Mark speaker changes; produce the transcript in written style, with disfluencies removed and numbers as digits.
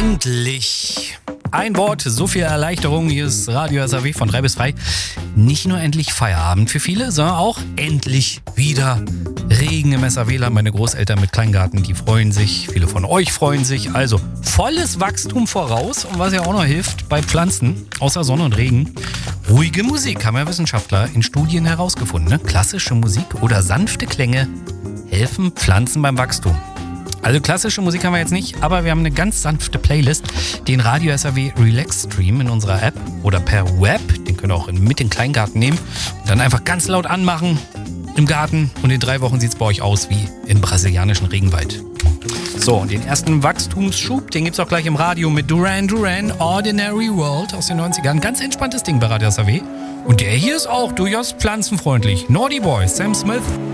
Speaker 1: Endlich. Ein Wort, so viel Erleichterung. Hier ist Radio SAW von 3 bis 3. Nicht nur endlich Feierabend für viele, sondern auch endlich wieder Regen im SAW. Meine Großeltern mit Kleingarten, die freuen sich. Viele von euch freuen sich. Also volles Wachstum voraus. Und was ja auch noch hilft bei Pflanzen, außer Sonne und Regen, ruhige Musik, haben ja Wissenschaftler in Studien herausgefunden. Ne? Klassische Musik oder sanfte Klänge helfen Pflanzen beim Wachstum. Also klassische Musik haben wir jetzt nicht, aber wir haben eine ganz sanfte Playlist, den Radio SAW Relax Stream in unserer App oder per Web, den könnt ihr auch mit in den Kleingarten nehmen und dann einfach ganz laut anmachen im Garten und in 3 Wochen sieht es bei euch aus wie im brasilianischen Regenwald. So, und den ersten Wachstumsschub, den gibt's auch gleich im Radio mit Duran Duran, Ordinary World aus den 90ern. Ganz entspanntes Ding bei Radio SAW. Und der hier ist auch durchaus pflanzenfreundlich. Naughty Boy, Sam Smith.